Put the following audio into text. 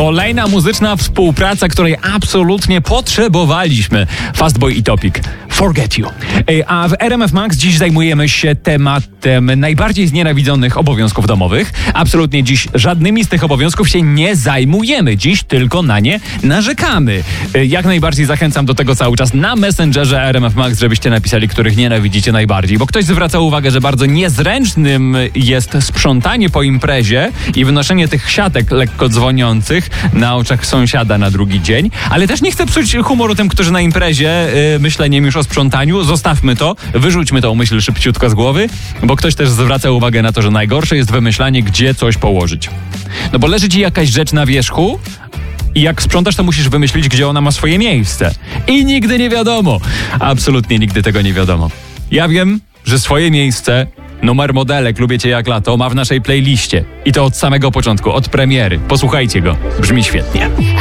Kolejna muzyczna współpraca, której absolutnie potrzebowaliśmy. Fastboy i Topic. Forget You. A w RMF Max dziś zajmujemy się tematem najbardziej znienawidzonych obowiązków domowych. Absolutnie dziś żadnymi z tych obowiązków się nie zajmujemy. Dziś tylko na nie narzekamy. Jak najbardziej zachęcam do tego cały czas na Messengerze RMF Max, żebyście napisali, których nienawidzicie najbardziej. Bo ktoś zwraca uwagę, że bardzo niezręcznym jest sprzątanie po imprezie i wynoszenie tych siatek lekko dzwoniących na oczach sąsiada na drugi dzień. Ale też nie chcę psuć humoru tym, którzy na imprezie myśleniem już o sprzątaniu. Zostawmy to, wyrzućmy tą myśl szybciutko z głowy, bo ktoś też zwraca uwagę na to, że najgorsze jest wymyślanie, gdzie coś położyć. No bo leży ci jakaś rzecz na wierzchu i jak sprzątasz, to musisz wymyślić, gdzie ona ma swoje miejsce. I nigdy nie wiadomo. Absolutnie nigdy tego nie wiadomo. Ja wiem, że swoje miejsce numer modelek Lubię Cię jak lato ma w naszej playliście. I to od samego początku, od premiery. Posłuchajcie go. Brzmi świetnie.